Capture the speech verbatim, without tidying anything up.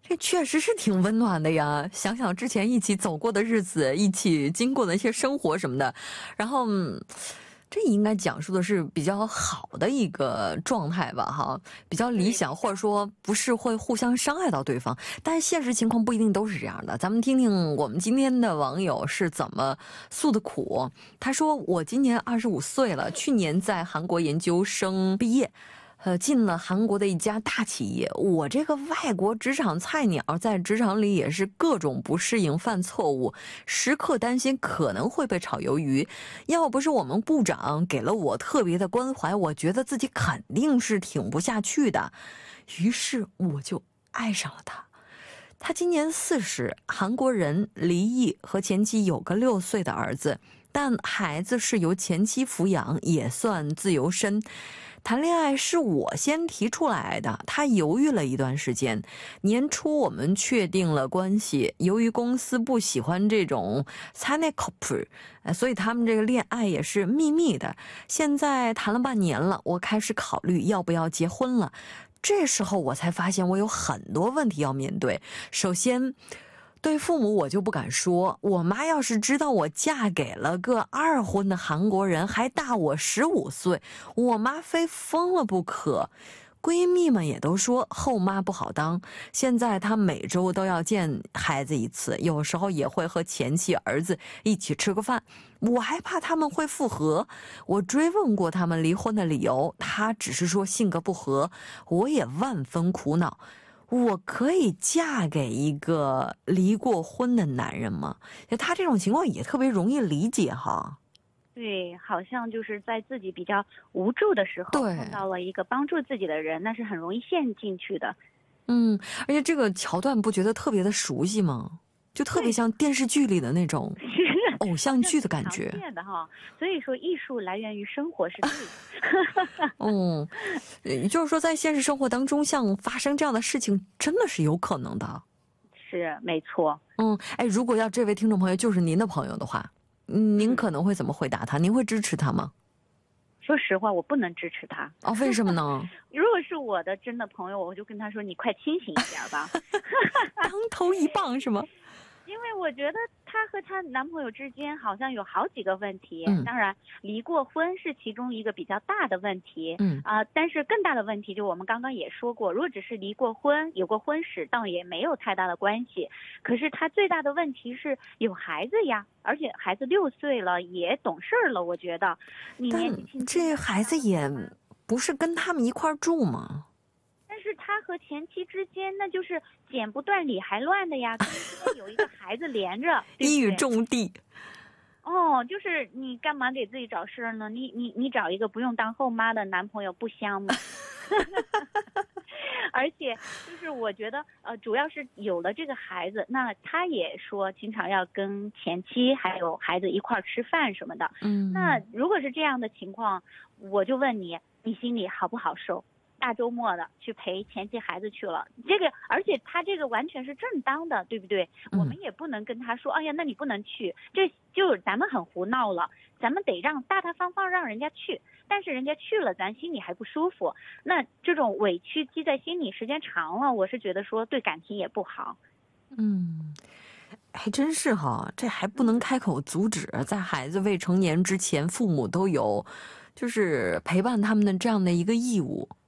这确实是挺温暖的呀，想想之前一起走过的日子，一起经过的一些生活什么的，然后这应该讲述的是比较好的一个状态吧，哈，比较理想，或者说不是会互相伤害到对方，但现实情况不一定都是这样的。咱们听听我们今天的网友是怎么诉的苦。他说，我今年二十五岁了，去年在韩国研究生毕业，呃，进了韩国的一家大企业。我这个外国职场菜鸟，在职场里也是各种不适应，犯错误，时刻担心可能会被炒鱿鱼。要不是我们部长给了我特别的关怀，我觉得自己肯定是挺不下去的。于是我就爱上了他。他今年四十，韩国人，离异，和前妻有个六岁的儿子，但孩子是由前妻抚养，也算自由身。谈恋爱是我先提出来的，他犹豫了一段时间。年初我们确定了关系，由于公司不喜欢这种사내 커플，所以他们这个恋爱也是秘密的。现在谈了半年了，我开始考虑要不要结婚了。这时候我才发现我有很多问题要面对。首先，对父母我就不敢说，我妈要是知道我嫁给了个二婚的韩国人，还大我十五岁，我妈非疯了不可。闺蜜们也都说后妈不好当，现在她每周都要见孩子一次，有时候也会和前妻儿子一起吃个饭。我还怕他们会复合，我追问过他们离婚的理由，他只是说性格不合。我也万分苦恼，我可以嫁给一个离过婚的男人吗？他这种情况也特别容易理解哈。 对，好像就是在自己比较无助的时候碰到了一个帮助自己的人，那是很容易陷进去的。 嗯，而且这个桥段不觉得特别的熟悉吗？就特别像电视剧里的那种偶像剧的感觉。 常见的哈，所以说艺术来源于生活是对的。 嗯，也就是说在现实生活当中，像发生这样的事情真的是有可能的。 是，没错。 嗯，哎，如果要这位听众朋友就是您的朋友的话，您可能会怎么回答他？您会支持他吗？ 说实话，我不能支持他。 哦，为什么呢？ 如果是我的真的朋友，我就跟他说：“你快清醒一点吧。” 当头一棒是吗？ 因为我觉得她和她男朋友之间好像有好几个问题， 嗯、 当然离过婚是其中一个比较大的问题， 嗯啊、呃，但是更大的问题就我们刚刚也说过，如果只是离过婚有过婚史，倒也没有太大的关系。可是她最大的问题是有孩子呀，而且孩子六岁了，也懂事了。我觉得你年纪轻轻， 这孩子也不是跟他们一块住吗？ 但是他和前妻之间，那就是剪不断理还乱的呀，跟之间有一个孩子连着， 一语中的。 哦，就是你干嘛给自己找事儿呢？你你你找一个不用当后妈的男朋友不香吗？而且就是我觉得，呃，主要是有了这个孩子，那他也说经常要跟前妻还有孩子一块儿吃饭什么的。 嗯， 那如果是这样的情况，我就问你，你心里好不好受？大周末的去陪前妻孩子去了，这个而且他这个完全是正当的，对不对？我们也不能跟他说，哎呀，那你不能去，这就咱们很胡闹了。咱们得让大大方方让人家去，但是人家去了，咱心里还不舒服。那这种委屈积在心里时间长了，我是觉得说对感情也不好。 嗯，还真是哈，这还不能开口阻止，在孩子未成年之前，父母都有就是陪伴他们的这样的一个义务。